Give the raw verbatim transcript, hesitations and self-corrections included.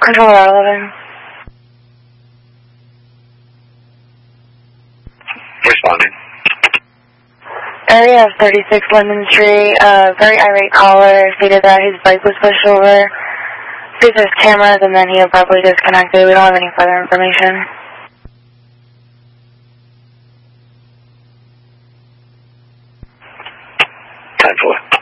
Control R eleven. Responding. Area of thirty-six London Street, uh, very irate caller stated that his bike was pushed over. See if there's cameras and then he abruptly disconnected. We don't have any further information. ten four.